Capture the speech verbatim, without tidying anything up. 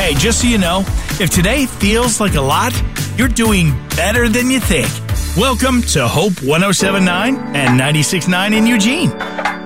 Hey, just so you know, if today feels like a lot, you're doing better than you think. Welcome to Hope one oh seven point nine and ninety-six point nine in Eugene.